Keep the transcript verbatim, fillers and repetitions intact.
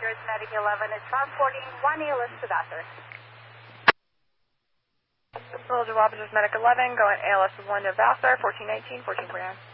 Rogers, Medic eleven is transporting one A L S to Vassar. Soldier Roberts, Medic eleven, going A L S one to Vassar, fourteen eighteen, fourteen Brand.